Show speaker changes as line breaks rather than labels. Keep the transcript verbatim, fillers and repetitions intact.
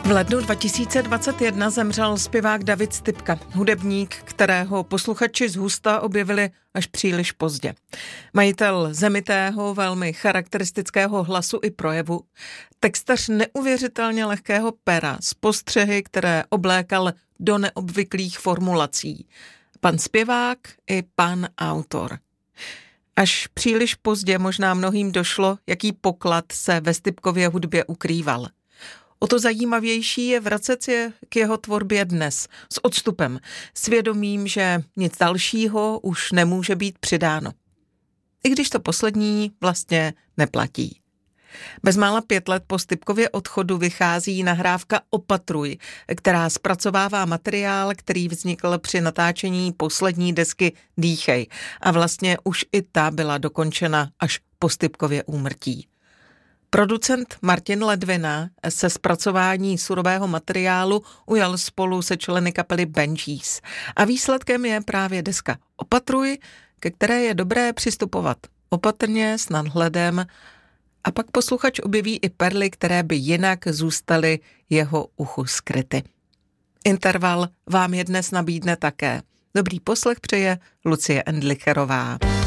V lednu dva tisíce dvacet jedna zemřel zpěvák David Stypka, hudebník, kterého posluchači z husta objevili až příliš pozdě. Majitel zemitého, velmi charakteristického hlasu i projevu, textař neuvěřitelně lehkého pera s postřehy, které oblékal do neobvyklých formulací. Pan zpěvák i pan autor. Až příliš pozdě možná mnohým došlo, jaký poklad se ve Stypkově hudbě ukrýval. O to zajímavější je vracet se k jeho tvorbě dnes, s odstupem, svědomím, že nic dalšího už nemůže být přidáno. I když to poslední vlastně neplatí. Bezmála pět let po Stypkově odchodu vychází nahrávka Opatruj, která zpracovává materiál, který vznikl při natáčení poslední desky Dýchej. A vlastně už i ta byla dokončena až po Stypkově úmrtí. Producent Martin Ledvina se zpracování surového materiálu ujal spolu se členy kapely Benchies. A výsledkem je právě deska Opatruj, ke které je dobré přistupovat opatrně, s nadhledem, a pak posluchač objeví i perly, které by jinak zůstaly jeho uchu skryty. Interval vám je dnes nabídne také. Dobrý poslech přeje Lucie Endlicherová.